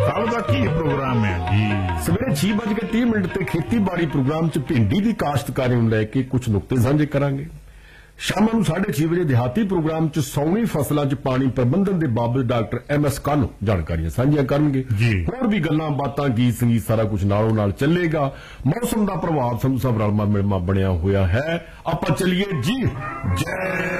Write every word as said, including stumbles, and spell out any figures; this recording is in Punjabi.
ਕੱਲ ਦਾ ਕੀ ਪ੍ਰੋਗਰਾਮ ਹੈ ਜੀ? ਸਵੇਰੇ ਛੇ ਵੱਜ ਕੇ ਤੀਹ ਮਿੰਟ ਤੇ ਖੇਤੀਬਾੜੀ ਪ੍ਰੋਗਰਾਮ 'ਚ ਭਿੰਡੀ ਦੀ ਕਾਸ਼ਤਕਾਰੀ ਨੂੰ ਲੈ ਕੇ ਕੁਝ ਨੁਕਤੇ ਸਾਂਝੇ ਕਰਾਂਗੇ। ਸ਼ਾਮ ਨੂੰ ਸਾਢੇ ਛੇ ਵਜੇ ਦਿਹਾਤੀ ਪ੍ਰੋਗਰਾਮ 'ਚ ਸੌਣੀ ਫਸਲਾਂ 'ਚ ਪਾਣੀ ਪ੍ਰਬੰਧਨ ਦੇ ਬਾਬਤ ਡਾਕਟਰ ਐਮ ਐਸ ਕਾਨੂੰ ਜਾਣਕਾਰੀਆਂ ਸਾਂਝੀਆਂ ਕਰਨਗੇ। ਹੋਰ ਵੀ ਗੱਲਾਂ ਬਾਤਾਂ ਗੀਤ ਸੰਗੀਤ ਸਾਰਾ ਕੁਝ ਨਾਲੋਂ ਨਾਲ ਚੱਲੇਗਾ। ਮੌਸਮ ਦਾ ਪ੍ਰਭਾਵ ਸਾਨੂੰ ਸਭ ਰਲਮਾ ਮਿਲਮਾ ਬਣਿਆ ਹੋਇਆ ਹੈ। ਆਪਾਂ ਚੱਲੀਏ ਜੀ। ਜੈ